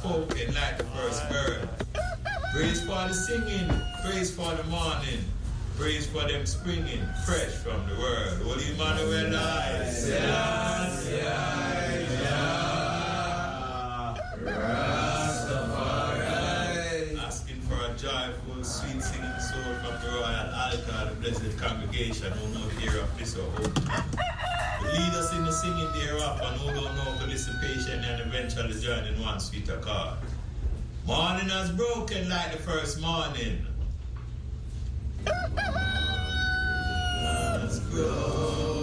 spoken like the first bird. Praise for the singing, praise for the morning, praise for them springing fresh from the world. Holy Emmanuel, I Selassie, Rastafari. Asking for a joyful, sweet singing soul from the royal altar, the blessed congregation who know hear of this or hope. Lead us in the singing thereof, and who don't know to listen patiently and eventually join in one sweet accord. Morning has broken like the first morning. Let's go.